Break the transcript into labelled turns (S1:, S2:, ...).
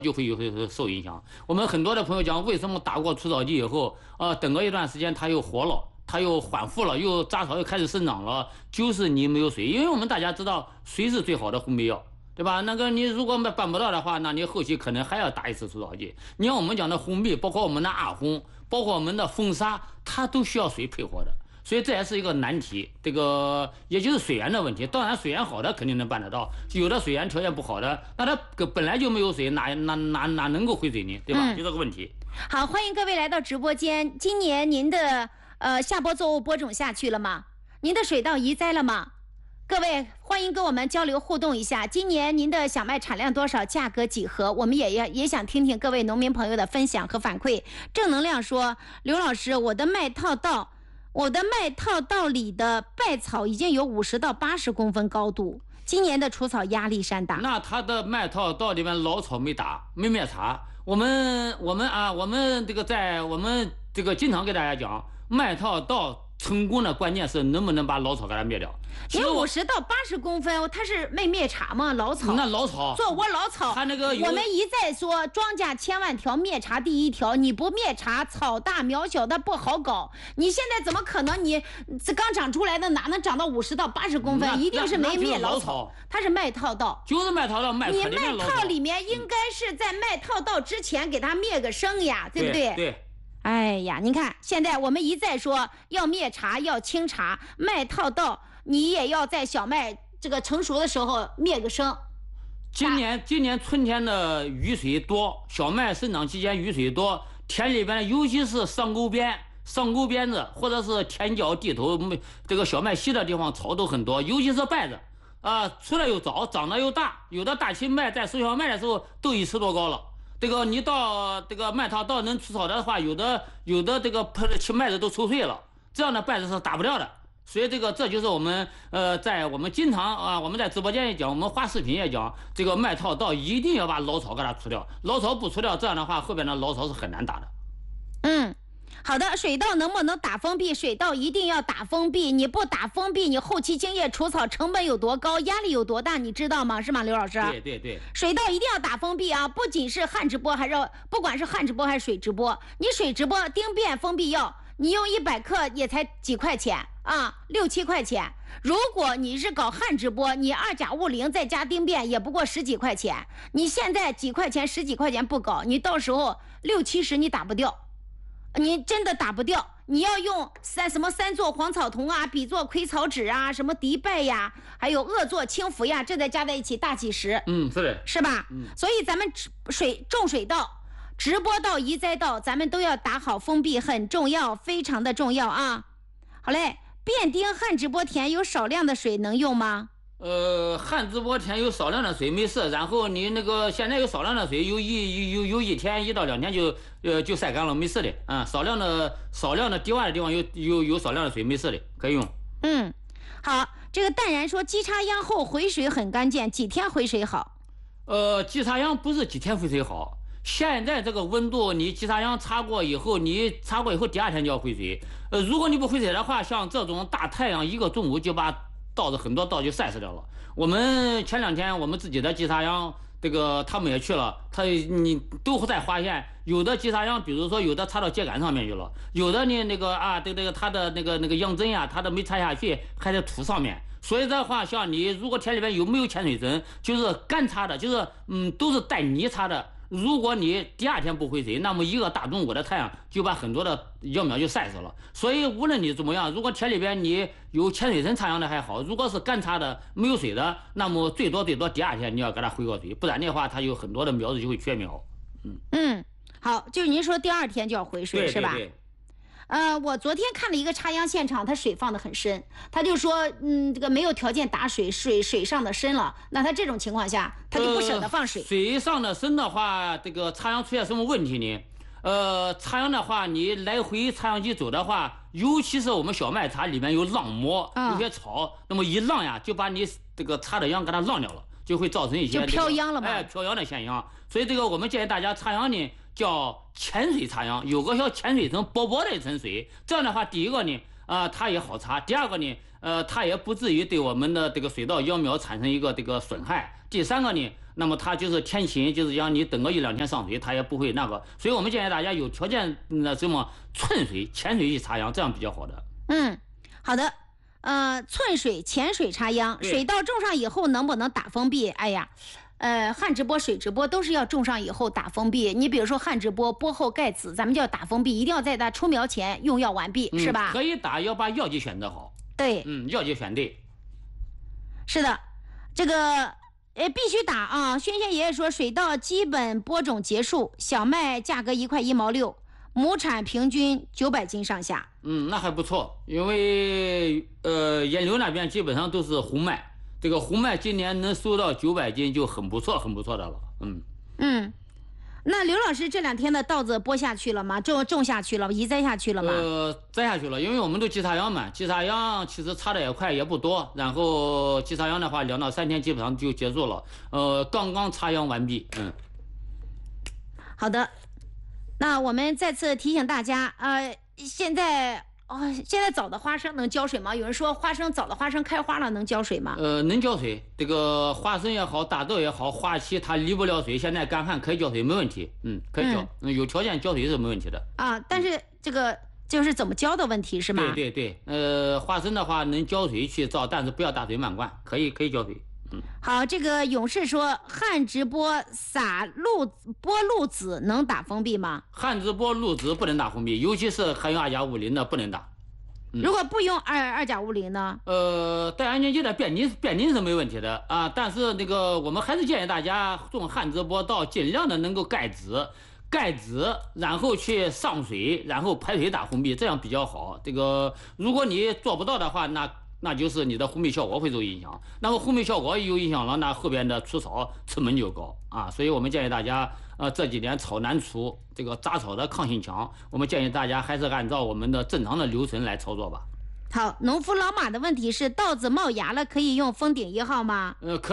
S1: 就会受影响。我们很多的朋友讲，为什么打过除草剂以后，等个一段时间它又活了，它又缓复了，又杂草又开始生长了，就是你没有水，因为我们大家知道水是最好的烘焙药。对吧？那个你如果办不到的话，那你后期可能还要打一次除草剂。你像我们讲的烘焙，包括我们的二烘，包括我们的风沙，它都需要水配合的，所以这也是一个难题。这个也就是水源的问题。当然，水源好的肯定能办得到，有的水源条件不好的，那它本来就没有水，哪能够回水呢？对吧？就这个问题。
S2: 好，欢迎各位来到直播间。今年您的下播作物播种下去了吗？您的水稻移栽了吗？各位欢迎跟我们交流互动一下，今年您的小麦产量多少，价格几何？我们也想听听各位农民朋友的分享和反馈。正能量说，刘老师，我的麦套道里的败草已经有50到80公分高度，今年的除草压力山大。
S1: 那他的麦套道里面老草没打，没灭茬。我们这个经常给大家讲，麦套道成功的关键是能不能把老草给它灭掉。
S2: 你50到80公分，它是没灭茬吗？老草，
S1: 那老草，
S2: 做窝老草，
S1: 它那个
S2: 我们一再说，庄稼千万条，灭茬第一条。你不灭茬，草大苗小，它不好搞。你现在怎么可能？你这刚长出来的哪能长到50到80公分？一定是没灭老草，它是麦套道，
S1: 就是麦套道，
S2: 你麦套里面应该是在麦套道之前给它灭个生呀，对不对？
S1: 对。
S2: 哎呀，您看，现在我们一再说要灭茬，要清茬，麦套道你也要在小麦这个成熟的时候灭个生。
S1: 今年春天的雨水多，小麦生长期间雨水多，田里边尤其是上沟边子或者是田角地头这个小麦稀的地方草都很多，尤其是稗子出来又早，长得又大，有的大青麦在收小麦的时候都1尺多高了。这个你到这个麦套道能除草的话，有的这个青麦子都抽碎了，这样的稗子是打不掉的。所以这就是我们在我们经常我们在直播间也讲，我们发视频也讲，这个麦套道一定要把老草给它除掉，老草不除掉，这样的话后边的老草是很难打的。
S2: 好的，水稻能不能打封闭？水稻一定要打封闭，你不打封闭，你后期茎叶除草成本有多高，压力有多大，你知道吗？是吗，刘老师？
S1: 对，
S2: 水稻一定要打封闭啊！不仅是旱直播，不管是旱直播还是水直播，你水直播丁变封闭药，你用100克也才几块钱啊，6、7块钱。如果你是搞旱直播，你2甲物灵再加丁变也不过10几块钱。你现在几块钱、10几块钱不搞，你到时候60、70你打不掉。你真的打不掉，你要用什么3唑黄草酮啊，比唑葵草酯啊，什么迪拜呀，还有鄂唑氢氟呀，这再加在一起大几十，
S1: 是的，
S2: 是吧？所以咱们种水稻、直播稻、移栽稻，咱们都要打好封闭，很重要，非常的重要啊。好嘞，变丁旱直播田有少量的水能用吗？
S1: 旱直播田有少量的水没事，然后你那个现在有少量的水，有1天1到2天就晒干了，没事的少量的低洼的地方有少量的水没事的，可以用。
S2: 好，这个淡然说机插秧后回水很关键，几天回水好？
S1: 机插秧不是几天回水好，现在这个温度，你机插秧插过以后第2天就要回水。如果你不回水的话，像这种大太阳1个中午就把很多稻就晒死掉了。我们前2天我们自己的机插秧，这个他们也去了，你都在发现，有的机插秧，比如说有的插到秸秆上面去了，有的呢它的那个秧针呀，它都没插下去，还在土上面。所以的话，像你如果田里边有没有潜水针，就是干插的，就是都是带泥插的。如果你第2天不回水，那么1个大中午的太阳就把很多的秧苗就晒死了。所以无论你怎么样，如果田里边你有潜水针插秧的还好，如果是干插的没有水的，那么最多第2天你要给它回个水，不然的话它有很多的苗子就会缺苗。
S2: 好，就是您说第2天就要回水，是吧？
S1: 对。
S2: 我昨天看了一个插秧现场，他水放得很深，他就说，这个没有条件打水上的深了，那他这种情况下，他就不舍得放水。
S1: 水上的深的话，这个插秧出现什么问题呢？插秧的话，你来回插秧机走的话，尤其是我们小麦茬里面有浪膜，有些草，那么一浪呀，就把你这个插的秧给它浪掉了，就会造成一些
S2: 就飘秧了嘛，
S1: 飘秧的现象。所以这个我们建议大家插秧呢，叫潜水插秧，有个小潜水层薄薄的一层水，这样的话，第一个呢，它也好插；第二个呢，它也不至于对我们的这个水稻秧苗产生一个这个损害。 第三个呢，那么它就是天晴，就是讲你等个1-2天上水，它也不会那个。所以我们建议大家有条件什么寸水、浅水去插秧，这样比较好的。
S2: 好的。寸水、浅水插秧，水稻种上以后能不能打封闭？哎呀。旱直播、水直播都是要种上以后打封闭。你比如说旱直播，播后盖籽，咱们就要打封闭，一定要在它出苗前用药完毕，是吧？
S1: 可以打，要把药剂选择好。
S2: 对，
S1: 药剂选对。
S2: 是的，这个必须打啊！轩轩爷爷说，水稻基本播种结束，小麦价格1块1毛6，亩产平均900斤上下。
S1: 那还不错，因为沿流那边基本上都是红麦。这个红麦今年能收到900斤就很不错的了。
S2: 那刘老师这2天的稻子播下去了吗？种下去了，移栽下去了吗？
S1: 栽下去了，因为我们都机插秧嘛，机插秧其实插的也快，也不多。然后机插秧的话，2到3天基本上就结束了。刚刚插秧完毕。
S2: 好的，那我们再次提醒大家，现在早的花生能浇水吗？有人说早的花生开花了，能浇水吗？
S1: 能浇水。这个花生也好，大豆也好，花期它离不了水，现在干旱可以浇水，没问题。可以浇，有条件浇水是没问题的。
S2: 但是这个就是怎么浇的问题是吗？
S1: 对。花生的话能浇水去浇，但是不要大水漫灌，可以浇水。
S2: 好，这个勇士说，旱直播撒播露籽能打封闭吗？
S1: 旱直播露籽不能打封闭，尤其是含有2甲50的不能打。
S2: 如果不用2甲50呢？
S1: 带安全剂的变磷是没问题的啊，但是那个我们还是建议大家种旱直播稻尽量的能够盖籽，然后去上水，然后排水打封闭，这样比较好。这个如果你做不到的话，那就是你的烘焙效果会受影响。那么烘焙效果有影响了，那后边的除草成本就高啊。所以我们建议大家，这几年草难除，这个杂草的抗性强，我们建议大家还是按照我们的正常的流程来操作吧。
S2: 好，农夫老马的问题是，稻子冒芽了，可以用封顶1号吗？
S1: 可以。